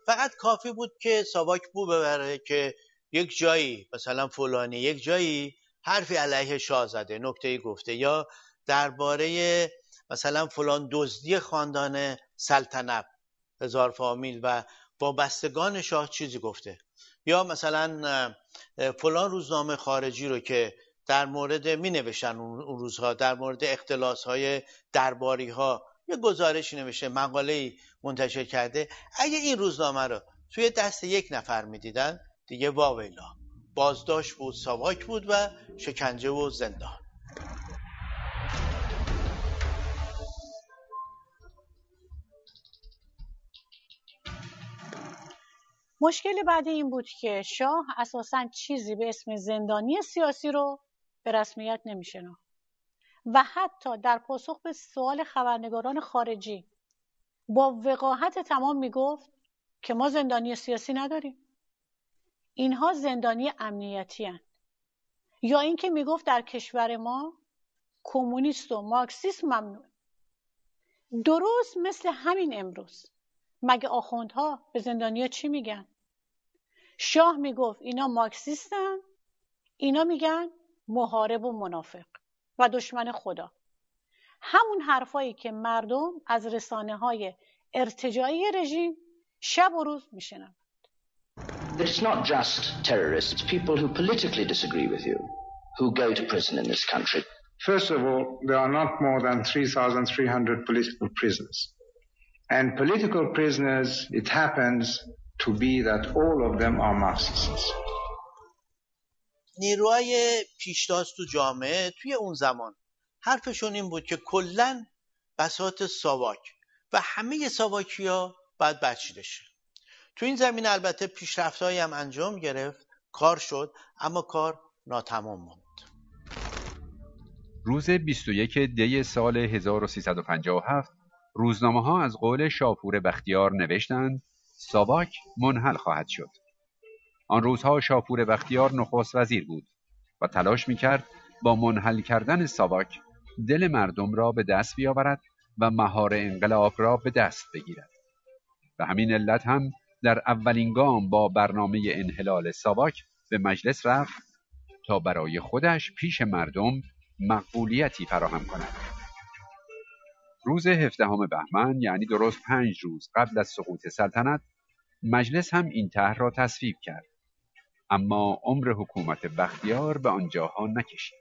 فقط کافی بود که ساواک بو ببره که یک جایی مثلا فلانی یک جایی حرفی علیه شاه زده، نکته‌ای گفته، یا درباره مثلا فلان دزدی خاندان سلطنت هزار فامیل و وابستگان شاه چیزی گفته، یا مثلا فلان روزنامه خارجی رو که در مورد می نوشتن اون روزها در مورد اختلاس های درباری ها یه گزارشی نوشته، مقاله‌ای منتشر کرده، اگه این روزنامه رو توی دست یک نفر میدیدن دیگه واویلا، بازداشت بود، ساواک بود و شکنجه و زندان. مشکل بعدی این بود که شاه اساساً چیزی به اسم زندانی سیاسی رو به رسمیت نمی‌شناخت و حتی در پاسخ به سوال خبرنگاران خارجی با وقاحت تمام میگفت که ما زندانی سیاسی نداریم، اینها زندانی امنیتی هستند. یا اینکه میگفت در کشور ما کمونیست و مارکسیسم ممنوع. درست مثل همین امروز، مگه آخوندها به زندانیا چی میگن؟ شاه میگفت اینا مارکسیستن، اینا میگن محارب و منافق و دشمن خدا. همون حرفایی که مردم از رسانه‌های ارتجاعی رژیم شب و روز میشنن. It's not just terrorists, people who politically disagree with you, who go to prison in this country. First of all, there are not more than 3,300 political prisoners. And political prisoners, it happens to be that all of them are Marxists. نیروهای پیشتاز تو جامعه توی اون زمان حرفشون این بود که کلن بساط ساواک و همه ساواکیا باید بچیده شه. تو این زمین البته پیشرفت‌هایی هم انجام گرفت، کار شد، اما کار ناتمام موند. روز 21 دی سال 1357 روزنامه‌ها از قول شاپور بختیار نوشتند ساواک منحل خواهد شد. آن روزها شاپور بختیار نخست وزیر بود و تلاش می‌کرد با منحل کردن ساواک دل مردم را به دست بیاورد و مهار انقلاب را به دست بگیرد. به همین علت هم در اولین گام با برنامه انحلال ساواک به مجلس رفت تا برای خودش پیش مردم مقبولیتی فراهم کند. روز 17 بهمن، یعنی درست 5 روز قبل از سقوط سلطنت، مجلس هم این طرح را تصویب کرد، اما عمر حکومت بختیار به آنجاها نکشید.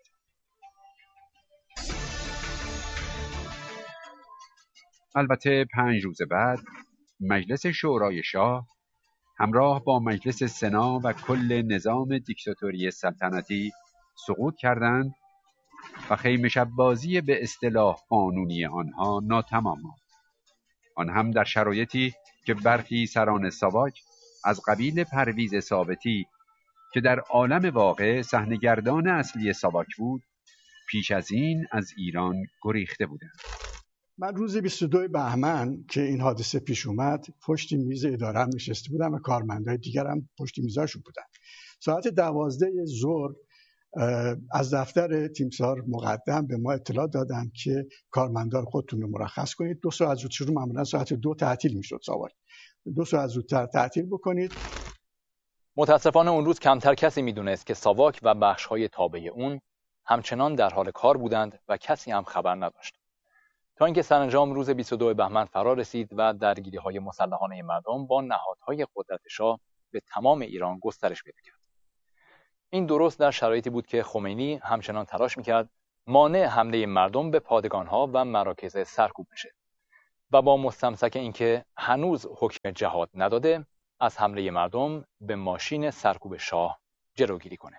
البته 5 روز بعد مجلس شورای شاه همراه با مجلس سنا و کل نظام دیکتاتوری سلطنتی سقوط کردند و خیمه شب بازی به اصطلاح قانونی آنها ناتمام ماند. آن هم در شرایطی که برخی سران ساواک از قبیل پرویز ثابتی که در عالم واقع صحنه‌گردان اصلی ساواک بود، پیش از این از ایران گریخته بودند. من روز 22 بهمن که این حادثه پیش اومد پشت میز اداره هم نشسته بودم و کارمندای دیگر هم پشت میزاشون بودن. ساعت 12 ظهر از دفتر تیمسار مقدم به ما اطلاع دادن که کارمندان خودتون رو مرخص کنید، 2 ساعت زودتر، معمولا ساعت 2 تعطیل میشد ساواک، 2 ساعت زودتر تعطیل بکنید. متاسفانه اون روز کمتر کسی میدونست که ساواک و بخش‌های تابع اون همچنان در حال کار بودند و کسی هم خبر نداشت. تا اینکه سرانجام روز 22 بهمن فرا رسید و درگیری‌های مسلحانه مردم با نهادهای قدرت شاه به تمام ایران گسترش پیدا کرد. این درست در شرایطی بود که خمینی همچنان تلاش می‌کرد مانع حمله مردم به پادگان‌ها و مراکز سرکوب بشه و با مستمسک اینکه هنوز حکم جهاد نداده از حمله مردم به ماشین سرکوب شاه جلوگیری کنه.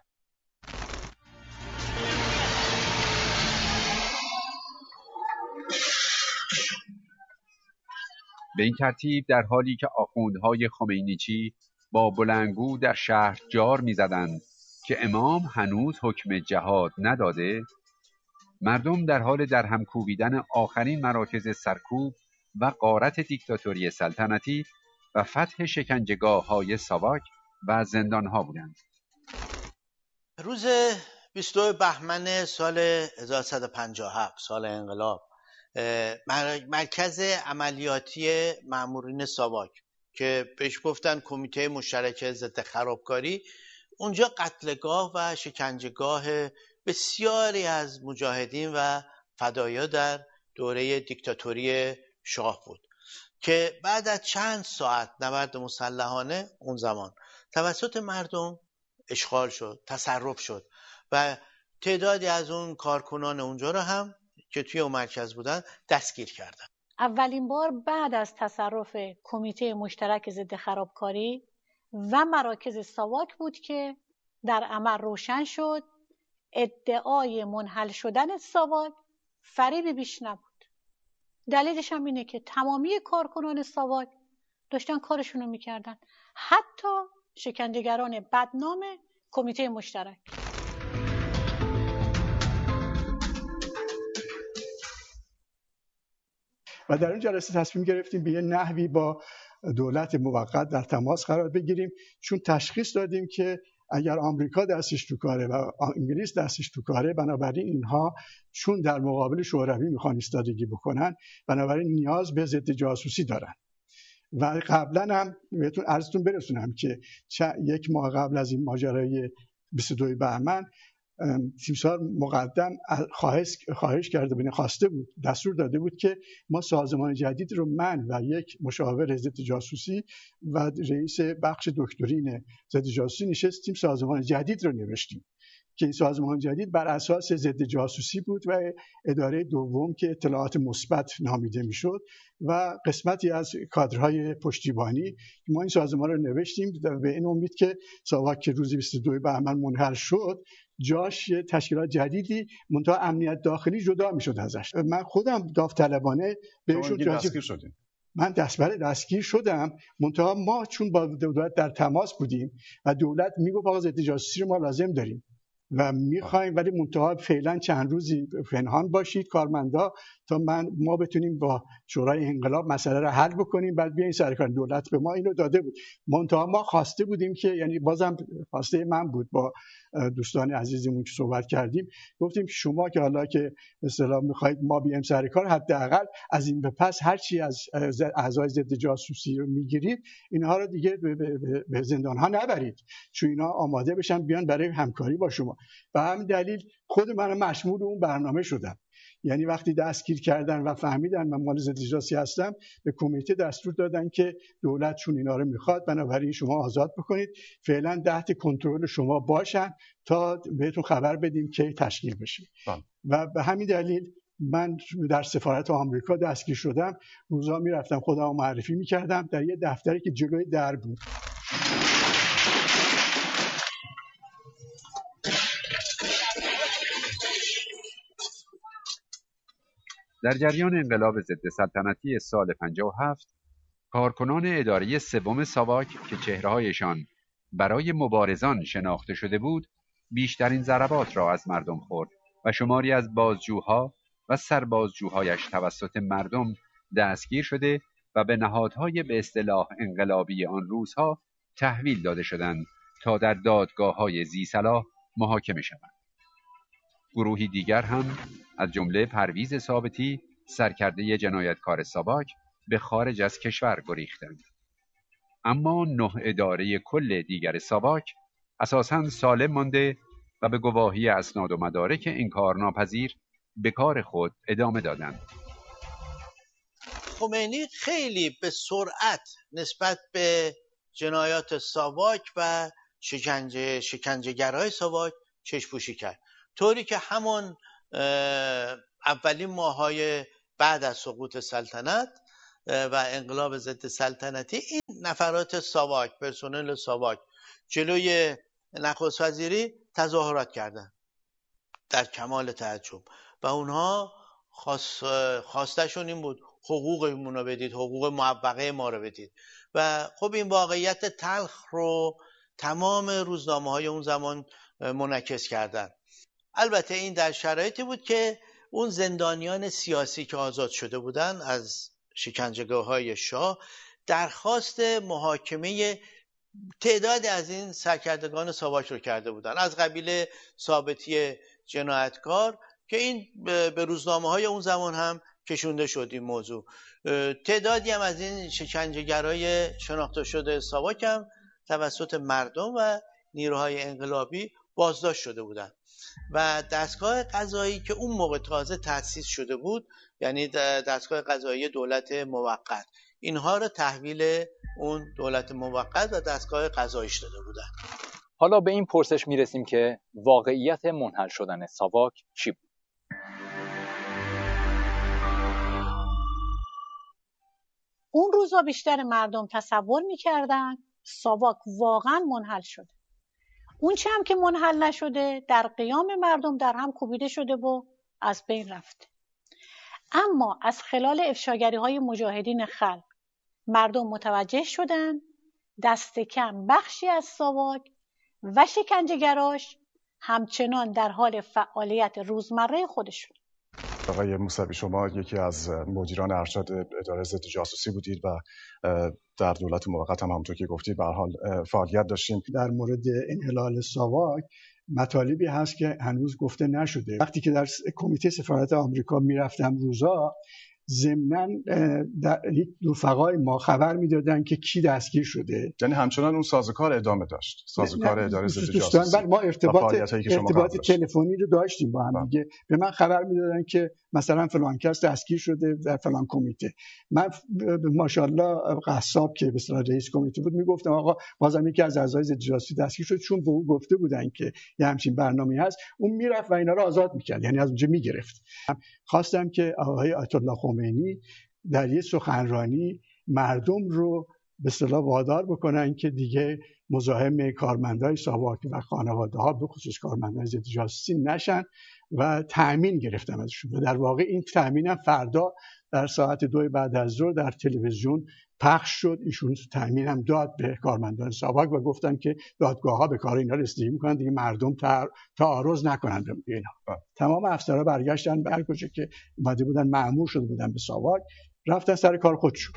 به این ترتیب در حالی که آخوندهای خمینیچی با بلندگو در شهر جار می‌زدند که امام هنوز حکم جهاد نداده، مردم در حال درهم کوبیدن آخرین مراکز سرکوب و غارت دیکتاتوری سلطنتی و فتح شکنجهگاه‌های ساواک و زندان‌ها بودند. روز 22 بهمن سال 1157 سال انقلاب، مرکز عملیاتی مامورین ساواک که بهش گفتن کمیته مشترک ضد خرابکاری. اونجا قتلگاه و شکنجهگاه بسیاری از مجاهدین و فدایا در دوره دیکتاتوری شاه بود که بعد از چند ساعت نبرد مسلحانه اون زمان توسط مردم اشغال شد، تصرف شد و تعدادی از اون کارکنان اونجا رو هم که توی اون مرکز بودن دستگیر کردن. اولین بار بعد از تصرف کمیته مشترک ضد خرابکاری و مراکز ساواک بود که در عمل روشن شد ادعای منحل شدن ساواک فریبی بیش نبود. دلیلش هم اینه که تمامی کارکنان ساواک داشتن کارشونو میکردن، حتی شکنجهگران بدنام کمیته مشترک. و در این جلسه تصمیم گرفتیم به یه نحوی با دولت موقت در تماس قرار بگیریم، چون تشخیص دادیم که اگر آمریکا دستش تو کاره و انگلیس دستش تو کاره، بنابراین اینها چون در مقابل شوروی میخوان ایستادگی بکنن، بنابراین نیاز به ضد جاسوسی دارن. و قبلا هم بهتون عرضتون برسونم که یک ماه قبل از این ماجرای 22 بهمن تیمسار مقدم خواهش کرده بود، خواسته بود، دستور داده بود که ما سازمان جدید رو، من و یک مشاور ضد جاسوسی و رئیس بخش دکترین ضد جاسوسی نشستیم سازمان جدید رو نوشتیم که این سازمان جدید بر اساس ضد جاسوسی بود و اداره دوم که اطلاعات مثبت نامیده میشد و قسمتی از کادرهای پشتیبانی. ما این سازمان رو نوشتیم به این امید که ساواک که روز 22 بهمن منحل شد جاش تشکیلات جدیدی منتها امنیت داخلی جدا میشد ازش. من خودم داوطلبانه بهشون دستگیر شدم. من دستگیر شدم، منتها ما چون با دولت در تماس بودیم و دولت میگفت آقا ضد جاسوسی رو ما لازم داریم و میخوایم، ولی منتها فعلا چند روزی پنهان باشید کارمندا تا ما بتونیم با شورای انقلاب مسئله رو حل بکنیم، بعد بیاین سر کار. دولت به ما اینو داده بود، منتها ما خواسته بودیم که، یعنی بازم خواسته من بود، با دوستان عزیزمون که صحبت کردیم گفتیم شما که حالا که به اصطلاح میخواید ما بیایم سر کار، حداقل از این به پس هر چی از اعضای ضد جاسوسی رو میگیرید اینها رو دیگه به زندان ها نبرید، چون اینا آماده بشن بیان برای همکاری با شما. به همین دلیل خود من مشمول اون برنامه شدم. یعنی وقتی دستگیر کردن و فهمیدن من مال ضد جاسوسی هستم، به کمیته دستور دادن که دولت چون اینا رو میخواد بنابراین شما آزاد بکنید، فعلا تحت کنترل شما باشن تا بهتون خبر بدیم که تشکیل بشه. و به همین دلیل من در سفارت آمریکا دستگیر شدم. روزا میرفتم خودم معرفی میکردم در یه دفتری که جلوی در بود. در جریان انقلاب ضد سلطنتی سال 57 کارکنان اداره سوم ساواک که چهره‌هایشان برای مبارزان شناخته شده بود بیشترین ضربات را از مردم خورد و شماری از بازجوها و سربازجوهایش توسط مردم دستگیر شده و به نهادهای به اصطلاح انقلابی آن روزها تحویل داده شدند تا در دادگاه‌های ذی‌صلاح محاکمه شوند. گروهی دیگر هم از جمله پرویز ثابتی سرکرده جنایتکار ساواک به خارج از کشور گریختند. اما 9 اداره کل دیگر ساواک اساساً سالم مانده و به گواهی اسناد و مدارک انکارناپذیر به کار خود ادامه دادند. خمینی خیلی به سرعت نسبت به جنایات ساواک و شکنجهگرای ساواک چشم‌پوشی کرد، طوری که همون اولین ماه‌های بعد از سقوط سلطنت و انقلاب ضد سلطنتی این نفرات ساواک، پرسنل ساواک جلوی نخست وزیری تظاهرات کردند در کمال تعجب و اونها خواستشون این بود حقوقمون رو بدید، حقوق معوقه ما رو بدید. و خب این واقعیت تلخ رو تمام روزنامه‌های اون زمان منعکس کردند. البته این در شرایطی بود که اون زندانیان سیاسی که آزاد شده بودند از شکنجهگاه‌های شاه درخواست محاکمه تعدادی از این سرکردگان ساواک رو کرده بودند، از قبیل ثابتی جنایتکار که این به روزنامه‌های اون زمان هم کشونده شد این موضوع. تعدادی هم از این شکنجهگرای شناخته شده ساواک هم توسط مردم و نیروهای انقلابی بازداشت شده بودند و دستگاه قضایی که اون موقع تازه تأسیس شده بود، یعنی دستگاه قضایی دولت موقت، اینها رو تحویل اون دولت موقت و دستگاه قضاییش داده بودند. حالا به این پرسش میرسیم که واقعیت منحل شدن ساواک چی بود؟ اون روزا بیشتر مردم تصور میکردن ساواک واقعا منحل شده. اون چه هم که منحل نشده، در قیام مردم در هم کوبیده شده و از بین رفته. اما از خلال افشاگری‌های مجاهدین خلق مردم متوجه شدن دست کم بخشی از ساواک و شکنجه‌گراش همچنان در حال فعالیت روزمره خودشون. آقای موسوی، شما یکی از مدیران ارشد اداره ضد جاسوسی بودید و در دولت موقت هم همونطور که گفتید به هر حال فعالیت داشتین. در مورد انحلال ساواک مطالبی هست که هنوز گفته نشده. وقتی که در کمیته سفارت آمریکا میرفتم روزا، ضمناً یک رفقای ما خبر میدادن که کی دستگیر شده. یعنی همچنان اون سازوکار ادامه داشت، سازوکار اداره ضد جاسوسی. ما ارتباط تلفنی رو داشتیم با هم دیگه. به من خبر میدادن که مثلا فلان کس دستگیر شده در فلان کمیته. من ماشاءالله قصاب که به اصطلاح رئیس کمیته بود میگفتم آقا بازم یکی از اعضای ضد جاسوسی دستگیر شد، چون به او گفته بودن که یه همچین برنامه‌ای هست. اون میرفت و اینا رو آزاد میکرد، یعنی از اونجا میگرفت. خواستم که آقای آیت الله خمینی در یه سخنرانی مردم رو به اصطلاح وادار بکنن که دیگه مزاحم کارمندای ساواک و خانواده ها به خصوص کارمندای ضد جاسوسی نشن و تأمین گرفتم ازشون. و در واقع این تأمینم فردا در ساعت 2 بعد از ظهر در تلویزیون پخش شد. ایشون تأمین هم داد به کارمندان ساواک و گفتن که دادگاه ها به کار اینا رسیدگی میکنن، دیگه مردم تعارض نکنن به اینا. تمام افسرها برگشتن به هر کجا که اومده بودن، مأمور شده بودن به ساواک، رفتن سر کار خودشون.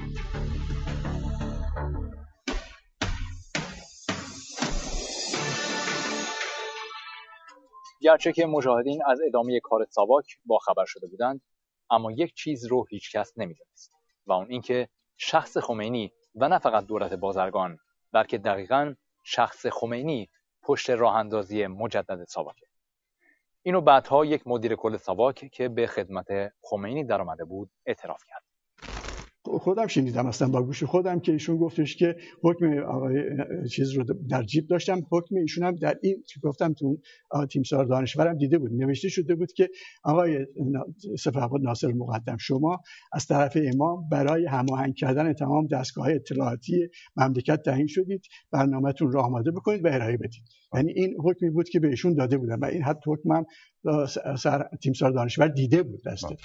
گرچه که مجاهدین از ادامه کار ساواک با خبر شده بودند، اما یک چیز رو هیچ کس نمی‌دانست و اون اینکه شخص خمینی و نه فقط دولت بازرگان، بلکه دقیقاً شخص خمینی پشت راه اندازی مجدد ساواک. اینو بعدها یک مدیر کل ساواک که به خدمت خمینی درآمده بود اعتراف کرد. خودم شنیدم اصلا با گوش خودم که ایشون گفتش که حکم آقای چیز رو در جیب داشتم، حکم ایشون هم در این گفتم تو تیمسار دانشورم دیده بود، نوشته شده بود که آقای سپهبد ناصر مقدم، شما از طرف امام برای هماهنگ کردن تمام دستگاه‌های اطلاعاتی مملکت تعیین شدید، برنامه‌تون رو آماده بکنید و ارائه بدید. یعنی این حکمی بود که به ایشون داده بودن و این حتی حکمم تیمسار دانشور دیده بود دسته.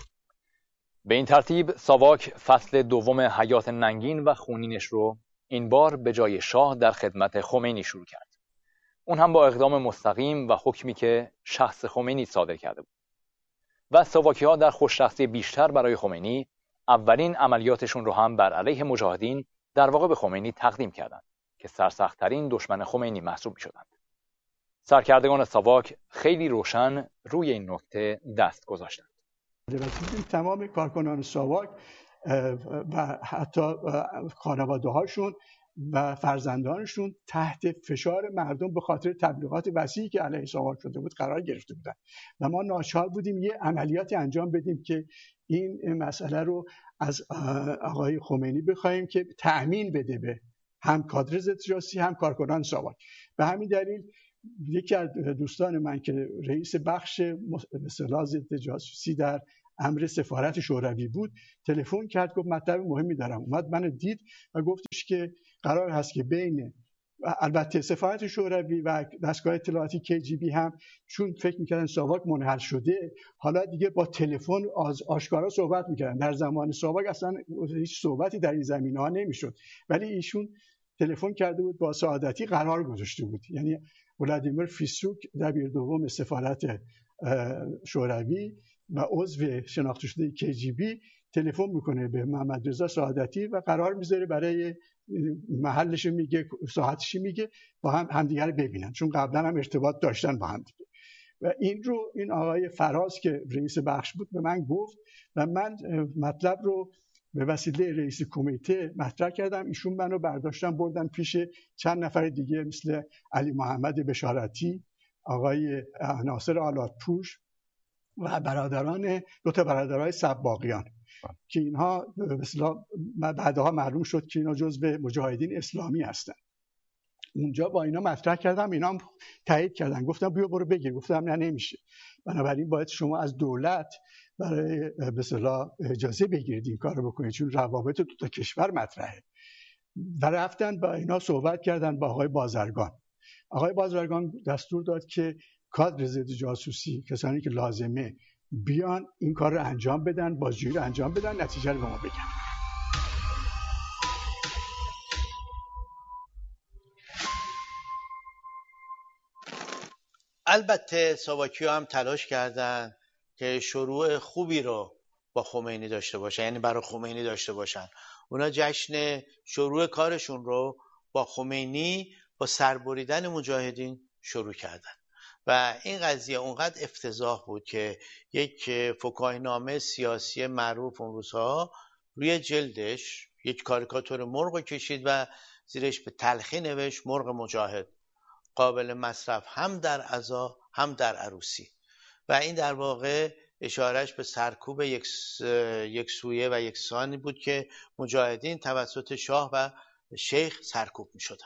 به این ترتیب ساواک فصل دوم حیات ننگین و خونینش رو این بار به جای شاه در خدمت خمینی شروع کرد. اون هم با اقدام مستقیم و حکمی که شخص خمینی صادر کرده بود. و ساواکی‌ها در خوش‌شخصی بیشتر برای خمینی اولین عملیاتشون رو هم بر علیه مجاهدین در واقع به خمینی تقدیم کردند که سرسخت‌ترین دشمن خمینی محسوب می‌شدند. سرکردگان ساواک خیلی روشن روی این نکته دست گذاشتند. تمام کارکنان ساواک و حتی خانواده هاشون و فرزندانشون تحت فشار مردم به خاطر تبلیغات وسیعی که علیه ساواک شده بود قرار گرفته بودن و ما ناچار بودیم یه عملیاتی انجام بدیم که این مسئله رو از آقای خمینی بخوایم که تأمین بده به هم کادر ضد جاسوسی هم کارکنان ساواک. به همین دلیل یکی از دوستان من که رئیس بخش اصطلاح ضد جاسوسی در امر سفارت شوروی بود تلفن کرد، گفت مطلب مهمی دارم. اومد منو دید و گفتش که قرار هست که بین البته سفارت شوروی و دستگاه اطلاعاتی KGB هم چون فکر میکردن ساواک منحل شده، حالا دیگه با تلفن آشکارا صحبت میکردن. در زمان ساواک اصلا هیچ صحبتی در این زمینه‌ها نمیشد، ولی ایشون تلفن کرده بود با سعادتی قرار گذاشته بود. یعنی ولادیمیر فیسوک دبیر دوم سفارت شوروی و عضو شناخته شده KGB تلفن میکنه به محمد رضا سعادتی و قرار میذاره برای محلش میگه، ساعتش میگه، با هم همدیگه رو ببینن، چون قبلا هم ارتباط داشتن با هم دیگه. و این آقای فراز که رئیس بخش بود به من گفت و من مطلب رو به وسیله رئیس کمیته مطرح کردم. ایشون منو برداشتن بردن پیش چند نفر دیگه مثل علی محمد بشارتی، آقای ناصر آلاتپوش و دو تا برادرای سباقیان که اینها مثلا بعدها معلوم شد که اینا جزو مجاهدین اسلامی هستن. اونجا با اینا مطرح کردم، اینا هم تایید کردن، گفتم بیا برو بگیر. گفتم نه نمیشه، بنابراین باید شما از دولت برای به اصطلاح اجازه بگیرید این کارو بکنید، چون روابط دو تا کشور مطرحه. و رفتن با اینا صحبت کردن با آقای بازرگان. آقای بازرگان دستور داد که کادر ضد جاسوسی، کسانی که لازمه بیان این کار رو انجام بدن، بازجویی رو انجام بدن، نتیجه رو به ما بگن. البته ساواکی‌ها هم تلاش کردن که شروع خوبی رو با خمینی داشته باشن، یعنی برای خمینی داشته باشن. اونا جشن شروع کارشون رو با خمینی با سربریدن مجاهدین شروع کردن و این قضیه اونقدر افتضاح بود که یک فکاهینامه سیاسی معروف اون روزها روی جلدش یک کاریکاتور مرغ کشید و زیرش به تلخی نوشت مرغ مجاهد، قابل مصرف هم در عزا هم در عروسی. و این در واقع اشارهش به سرکوب یک سویه و یکسانی بود که مجاهدین توسط شاه و شیخ سرکوب می شدن.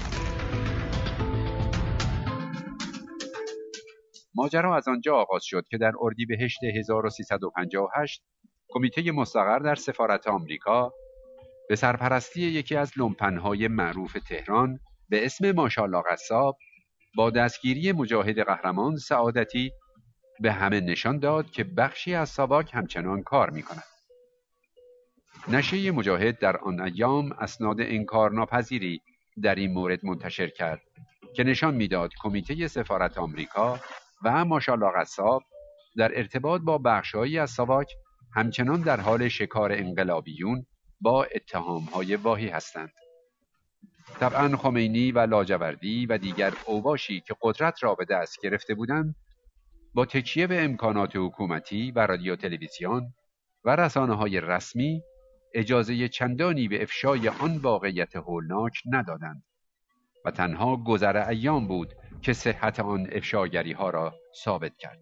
ماجرا از آنجا آغاز شد که در اردیبهشت 1358 کمیته مستقر در سفارت آمریکا به سرپرستی یکی از لومپن‌های معروف تهران به اسم ماشاءالله قصاب با دستگیری مجاهد قهرمان سعادتی به همه نشان داد که بخشی از ساواک همچنان کار می‌کند. نشریه مجاهد در آن ایام اسناد انکارناپذیری در این مورد منتشر کرد که نشان می‌داد کمیته سفارت آمریکا و ماشاءالله قصاب در ارتباط با بخش‌هایی از ساواک همچنان در حال شکار انقلابیون با اتهام‌های واهی هستند. طبعا خمینی و لاجوردی و دیگر اوباشی که قدرت را به دست گرفته بودند با تکیه به امکانات حکومتی و رادیو تلویزیون و رسانه‌های رسمی اجازه چندانی به افشای آن واقعیت هولناک ندادند و تنها گذر ایام بود که صحت آن افشاگری‌ها را ثابت کرد.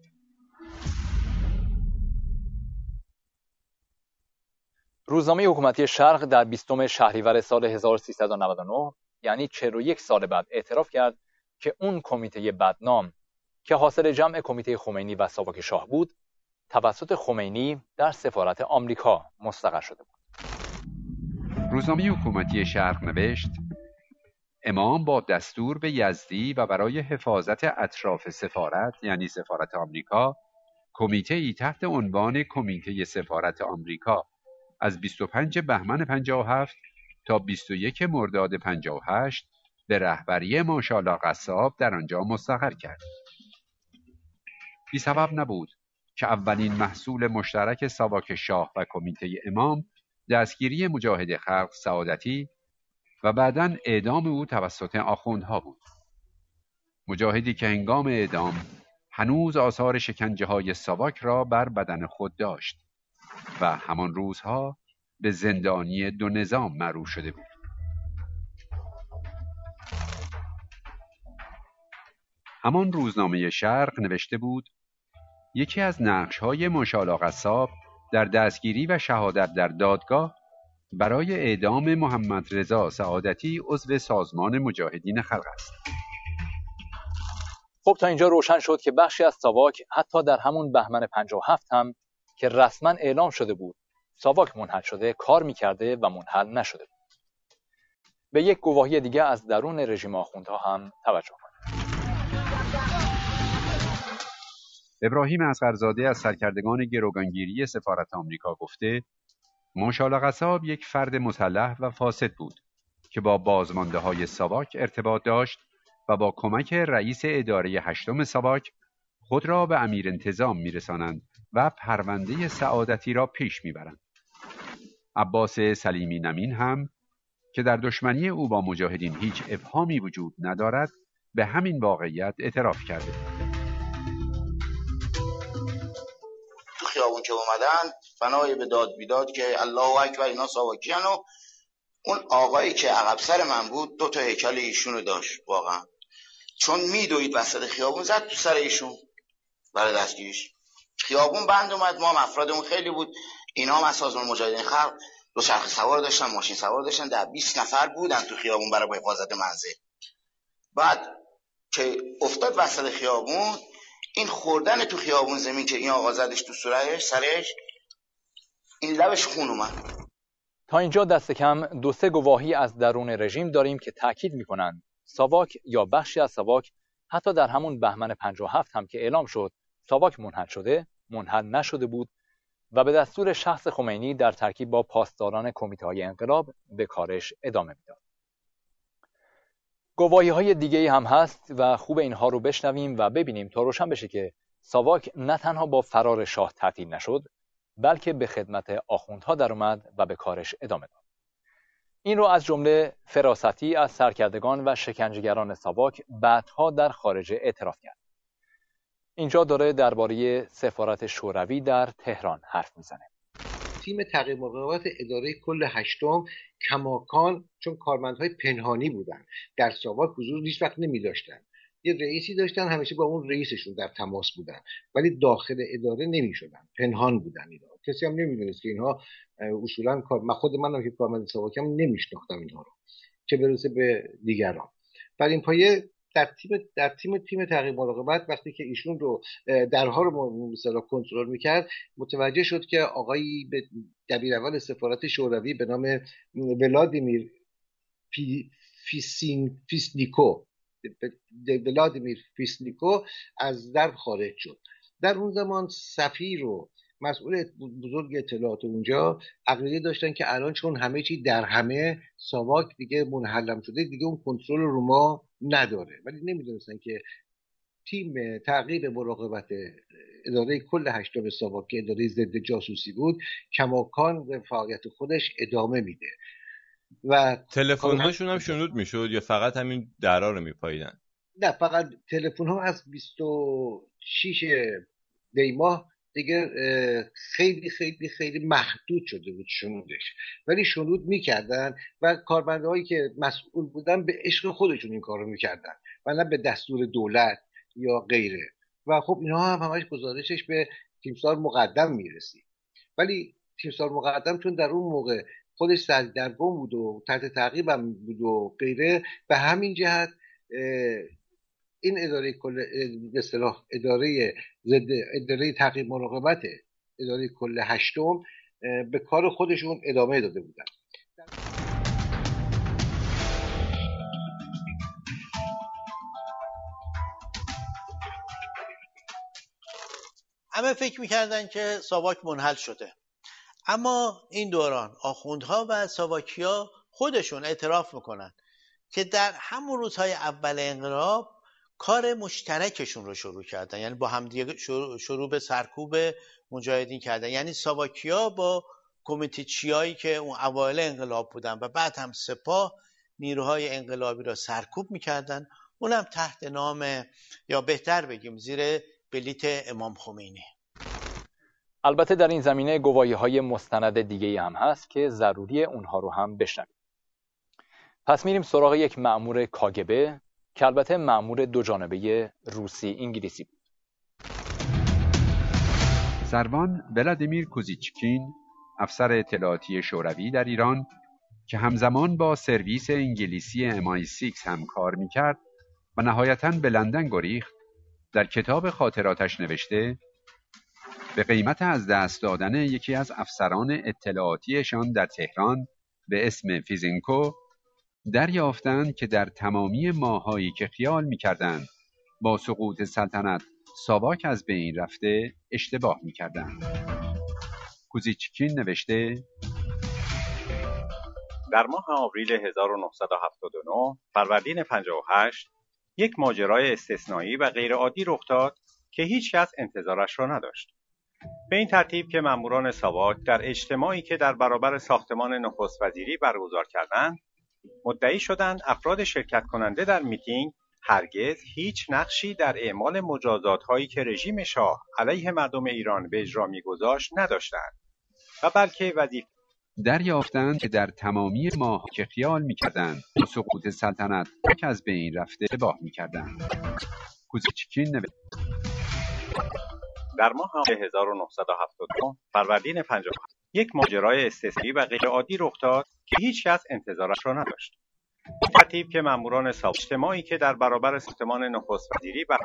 روزنامه حکومتی شرق در 20 شهریور سال 1399 یعنی 41 سال بعد اعتراف کرد که اون کمیته بدنام که حاصل جمع کمیته خمینی و ساواک شاه بود توسط خمینی در سفارت آمریکا مستقر شده بود. روزنامه حکومتی شرق نوشت: امام با دستور به یزدی و برای حفاظت اطراف سفارت یعنی سفارت آمریکا کمیته‌ای تحت عنوان کمیته سفارت آمریکا از 25 بهمن 57 تا 21 مرداد 58 به رهبری ماشاءالله قصاب در آنجا مستقر کرد. بی سبب نبود که اولین محصول مشترک ساواک شاه و کمیته امام دستگیری مجاهد خلق سعادتی و بعداً اعدام او توسط آخوندها بود. مجاهدی که هنگام اعدام هنوز آثار شکنجه‌های ساواک را بر بدن خود داشت و همان روزها به زندانی دو نظام معروف شده بود. همان روزنامه شرق نوشته بود: یکی از نقش‌های ماشاءالله قصاب در دستگیری و شهادت در دادگاه برای اعدام محمد رضا سعادتی عضو سازمان مجاهدین خلق است. خب تا اینجا روشن شد که بخشی از ساواک حتی در همون بهمن 57 هم که رسما اعلام شده بود ساواک منحل شده کار می‌کرده و منحل نشده بود. به یک گواهی دیگه از درون رژیم آخوندها هم توجه کنید. ابراهیم اصغرزاده از سرکردگان گروگانگیری سفارت آمریکا گفته: ماشاءالله قصاب یک فرد مسلح و فاسد بود که با بازمانده‌های ساواک ارتباط داشت و با کمک رئیس اداره 8 ساواک خود را به امیر انتظام می‌رسانند و پرونده سعادتی را پیش می‌برند. عباس سلیمی نمین هم که در دشمنی او با مجاهدین هیچ ابهامی وجود ندارد به همین واقعیت اعتراف کرده. که اومدن بنای به داد بیداد که الله اکبر اینا ساواکیان، و اون آقایی که عقب سر من بود 2 تا هیکل ایشونو داشت واقعا، چون میدوید وسط خیابون زد تو سر ایشون برای دستگیریش. خیابون بند اومد، ما افرادمون خیلی بود، اینا هم از سازمان مجاهدین خلق دوچرخه سوار داشتن، ماشین سوار داشتن، در 20 نفر بودن تو خیابون برای حفاظت منزل. بعد که افتاد وسط خیابون، این خوردن تو خیابون زمین که این آقا زدش تو صورتش سرش، این لبش خون اومد. تا اینجا دست کم 2-3 گواهی از درون رژیم داریم که تاکید میکنند ساواک یا بخشی از ساواک حتی در همون بهمن 57 هم که اعلام شد ساواک منحل نشده بود و به دستور شخص خمینی در ترکیب با پاسداران کمیته‌های انقلاب به کارش ادامه میداد. گواهی‌های دیگه‌ای هم هست و خوب اینها رو بشنویم و ببینیم تا روشن بشه که ساواک نه تنها با فرار شاه تعطیل نشد، بلکه به خدمت آخوندها در اومد و به کارش ادامه داد. این رو از جمله فراستی از سرکردگان و شکنجهگران ساواک بعدها در خارج اعتراف کرد. اینجا داره درباره سفارت شوروی در تهران حرف میزنه. تیم تعقیب مراقبت اداره کل هشتم کماکان، چون کارمندهای پنهانی بودن، در ساواک حضور هیچ وقت نمی داشتن. یه رئیسی داشتن، همیشه با اون رئیسشون در تماس بودن، ولی داخل اداره نمی شدن، پنهان بودن. اینا کسی هم نمیدونست که اینها اصولا خود منم که کارمند ساواکم نمیشناختم اینها رو، چه برسه به دیگران. بر این پایه در تیم تعقیب مراقبت وقتی که ایشون رو درها رو مثلا کنترل میکرد، متوجه شد که آقایی به دبیر اول سفارت شوروی به نام ولادیمیر فیسنیکو از در خارج شد. در اون زمان سفیر و مسئول بزرگ اطلاعات اونجا عقیده داشتن که الان چون همه چی در همه، ساواک دیگه منحلم شده، دیگه اون کنترل رو ما نداره، ولی نمیدونستن که تیم تعقیب مراقبت اداره کل هشتم ساواک که اداره ضد جاسوسی بود کماکان به فعالیت خودش ادامه میده. و تلفن‌هاشون هم شنود میشد یا فقط همین درا رو میپاییدن؟ نه، فقط تلفن‌ها از 26 دی ماه دیگه خیلی خیلی خیلی محدود شده بود شنودش، ولی شنود میکردن و کارمندهایی که مسئول بودن به عشق خودشون این کارو میکردن و نه به دستور دولت یا غیره. و خب اینها هم همش گزارشش به تیمسار مقدم میرسید، ولی تیمسار مقدم چون در اون موقع خودش سردرگم بود و تحت تعقیبم بود و غیره، به همین جهت این اداره کل به اصطلاح اداره تعقیب مراقبت اداره کل هشتم به کار خودشون ادامه داده بودن. همه فکر میکردن که ساواک منحل شده، اما این دوران آخوندها و ساواکیا خودشون اعتراف میکنن که در همون روزهای اول انقلاب کار مشترکشون رو شروع کردن، یعنی با همدیگه شروع به سرکوب مجاهدین کردن. یعنی ساواکیا با کمیته چیایی که اون اوایل انقلاب بودن و بعد هم سپاه نیروهای انقلابی را سرکوب میکردن، اونم تحت نام یا بهتر بگیم زیر بلیت امام خمینی. البته در این زمینه گواهی‌های مستند دیگه‌ای هم هست که ضروری اونها رو هم بشنویم. پس میریم سراغ یک مأمور کاگبه که البته مأمور دو جانبه روسی انگلیسی بود. سروان ولادیمیر کوزیچکین، افسر اطلاعاتی شوروی در ایران که همزمان با سرویس انگلیسی MI6 هم کار میکرد و نهایتاً به لندن گریخت، در کتاب خاطراتش نوشته به قیمت از دست دادن یکی از افسران اطلاعاتیشان در تهران به اسم فیزینکو دریافتند که در تمامی ماهایی که خیال می‌کردند با سقوط سلطنت ساواک از بین رفته اشتباه می‌کردند. کوزیچکین نوشته در ماه آوریل 1979 فروردین 58 یک ماجرای استثنایی و غیرعادی رخ داد که هیچ کس انتظارش را نداشت. به این ترتیب که ماموران ساواک در اجتماعی که در برابر ساختمان نخست وزیری برگزار کردند، مدعی شدند افراد شرکت کننده در میتینگ هرگز هیچ نقشی در اعمال مجازات‌هایی که رژیم شاه علیه مردم ایران به اجرا می‌گذاشت نداشتند و بلکه وظیفه دریافتند که در تمامی ماه که خیال می‌کردند سقوط سلطنت که از بین رفته اشتباه می‌کردند. کوزیچکین نوشت در ماه 1979 فروردین 57 یک ماجرای استثنایی و غیرعادی رخ داد که هیچ کس انتظارش را نداشت. ترتیب که ماموران اجتماعی که در برابر ساختمان نخست وزیری